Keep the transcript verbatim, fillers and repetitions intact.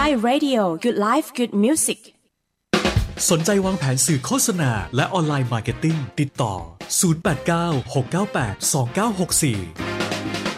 Thai Radio Good Life Good Music สนใจวางแผนสื่อโฆษณาและออนไลน์มาร์เก็ตติ้งติดต่อศูนย์ แปด เก้า หก เก้า แปด สอง เก้า หก สี่